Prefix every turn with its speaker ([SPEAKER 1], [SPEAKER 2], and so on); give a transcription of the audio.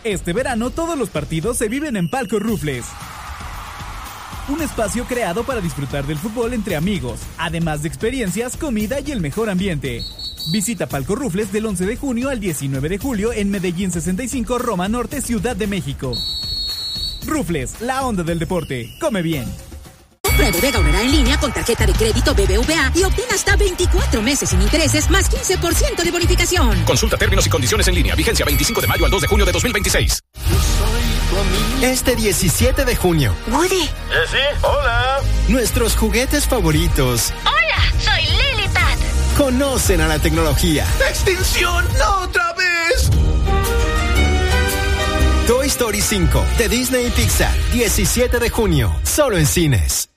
[SPEAKER 1] Este verano todos los partidos se viven en Palco Rufles. Un espacio creado para disfrutar del fútbol entre amigos, además de experiencias, comida y el mejor ambiente. Visita Palco Rufles del 11 de junio al 19 de julio en Medellín 65, Roma Norte, Ciudad de México. Rufles, la onda del deporte. Come bien.
[SPEAKER 2] Compra Bodega Aurrera en línea con tarjeta de crédito BBVA y obtén hasta 24 meses sin intereses más 15% de bonificación.
[SPEAKER 3] Consulta términos y condiciones en línea. Vigencia 25 de mayo al 2 de junio de 2026.
[SPEAKER 4] Este 17 de junio.
[SPEAKER 5] Woody.
[SPEAKER 6] Jessie, hola.
[SPEAKER 4] Nuestros juguetes favoritos.
[SPEAKER 5] Hola, soy Lilipad.
[SPEAKER 4] Conocen a la tecnología.
[SPEAKER 6] ¡Extinción! ¡No otra vez!
[SPEAKER 4] Toy Story 5 de Disney y Pixar. 17 de junio. Solo en cines.